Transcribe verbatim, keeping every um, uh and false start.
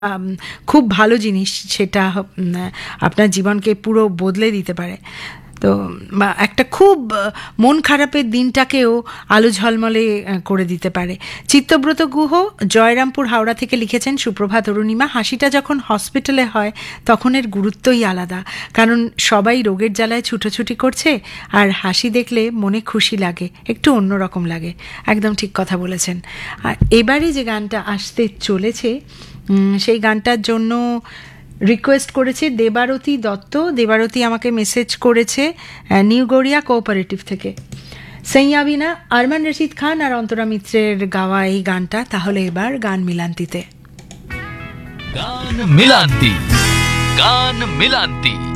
আম, খুব ভালো জিনিস, সেটা উম, আপনার জীবনকে পুরো বদলে দিতে পারে। তো বা একটা খুব আহ, মন খারাপের দিনটাকেও আলো ঝলমলে আহ, করে দিতে পারে। চিত্তব্রত গুহ জয়রামপুর হাওড়া থেকে লিখেছেন, সুপ্রভাত অরুণিমা। হাসিটা যখন হসপিটালে হয় তখন এর গুরুত্বই আলাদা, কারণ সবাই রোগের জ্বালায় ছুটোছুটি করছে, আর হাসি দেখলে মনে খুশি লাগে, একটু অন্যরকম লাগে। একদম ঠিক কথা বলেছেন। আর এবারে যে গানটা আসতে চলেছে, উম, সেই গানটার জন্য রিকোয়েস্ট করেছে দেবারতী দত্ত। দেবারতী আমাকে মেসেজ করেছে আহ, নিউ গড়িয়া কোঅপারেটিভ থেকে। সৈয়াবিনা, আরমান রশিদ খান আর অন্তরা মিত্রের গাওয়া এই গানটা। তাহলে এবার গান মিলান্তিতে। গান মিলান্তি গান মিলান্তি